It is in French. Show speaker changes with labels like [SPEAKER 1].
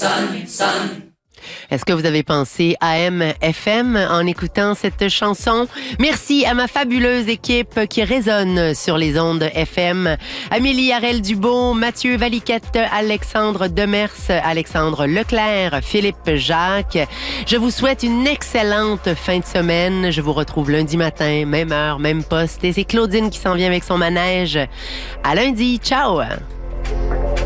[SPEAKER 1] Est-ce que vous avez pensé AM/FM en écoutant cette chanson? Merci à ma fabuleuse équipe qui résonne sur les ondes FM. Amélie Harel-Dubois, Mathieu Valiquette, Alexandre Demers, Alexandre Leclerc, Philippe Jacques. Je vous souhaite une excellente fin de semaine. Je vous retrouve lundi matin, même heure, même poste. Et c'est Claudine qui s'en vient avec son manège. À lundi. Ciao!